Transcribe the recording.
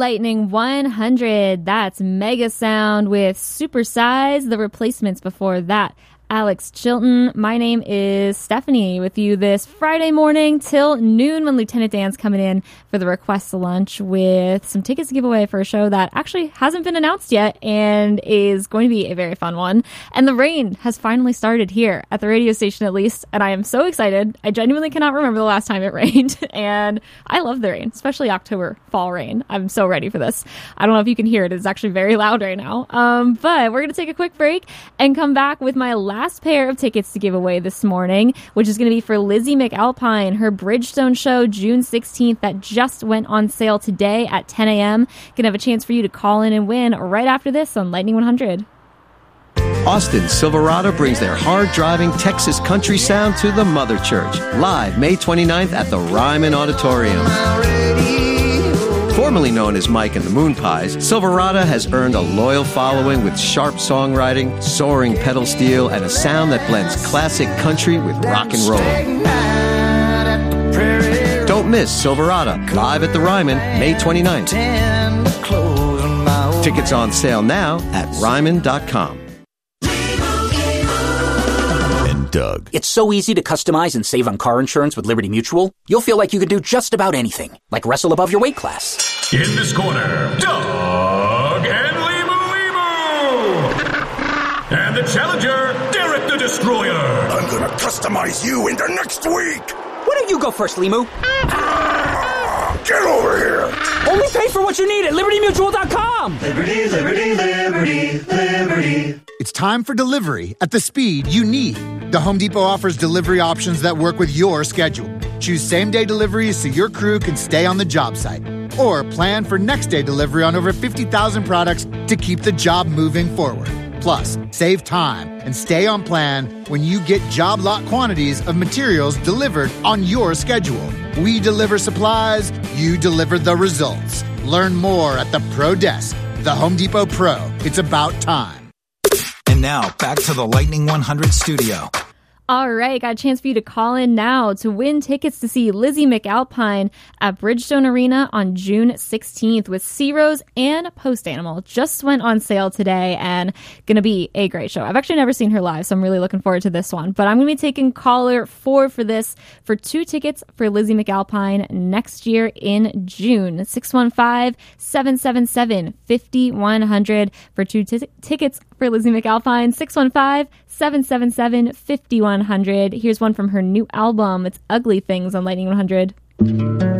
Lightning 100. That's Mega Sound with Supersize. The Replacements before that. Alex Chilton. My name is Stephanie with you this Friday morning till noon when Lieutenant Dan's coming in for the Request to Lunch with some tickets to give away for a show that actually hasn't been announced yet and is going to be a very fun one. And the rain has finally started here at the radio station at least, and I am so excited. I genuinely cannot remember the last time it rained, and I love the rain, especially October fall rain. I'm so ready for this. I don't know if you can hear it. It's actually very loud right now. But we're going to take a quick break and come back with my last pair of tickets to give away this morning, which is going to be for Lizzie McAlpine, her Bridgestone show June 16th that just went on sale today at 10 a.m. Gonna have a chance for you to call in and win right after this on Lightning 100. Austin Silverado brings their hard-driving Texas country sound to the Mother Church, live May 29th at the Ryman Auditorium. Formerly known as Mike and the Moon Pies, Silverado has earned a loyal following with sharp songwriting, soaring pedal steel, and a sound that blends classic country with rock and roll. Don't miss Silverado, live at the Ryman, May 29th. Tickets on sale now at Ryman.com. Doug. It's so easy to customize and save on car insurance with Liberty Mutual. You'll feel like you can do just about anything, like wrestle above your weight class. In this corner, Doug and Limu. And the challenger, Derek the Destroyer. I'm gonna customize you into next week. Why don't you go first, Limu? Get over here. Only pay for what you need at LibertyMutual.com. Liberty, liberty, liberty, liberty. It's time for delivery at the speed you need. The Home Depot offers delivery options that work with your schedule. Choose same-day deliveries so your crew can stay on the job site. Or plan for next-day delivery on over 50,000 products to keep the job moving forward. Plus, save time and stay on plan when you get job lot quantities of materials delivered on your schedule. We deliver supplies, you deliver the results. Learn more at the Pro Desk. The Home Depot Pro. It's about time. And now, back to the Lightning 100 studio. All right, got a chance for you to call in now to win tickets to see Lizzie McAlpine at Bridgestone Arena on June 16th with Sea Rose and Post Animal. Just went on sale today and going to be a great show. I've actually never seen her live, so I'm really looking forward to this one. But I'm going to be taking caller 4 for this for 2 tickets for Lizzie McAlpine next year in June. 615-777-5100 for 2 tickets for Lizzie McAlpine. 615-777-5100. Here's one from her new album. It's Ugly Things on Lightning 100.